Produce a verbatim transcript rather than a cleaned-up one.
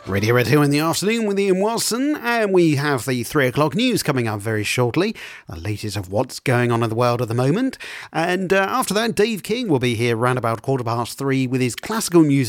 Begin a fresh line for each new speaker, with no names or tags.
Radio Red Hill in the afternoon with Ian Watson, and we have the three o'clock news coming up very shortly, the latest of what's going on in the world at the moment. And uh, after that, Dave King will be here round about quarter past three with his classical music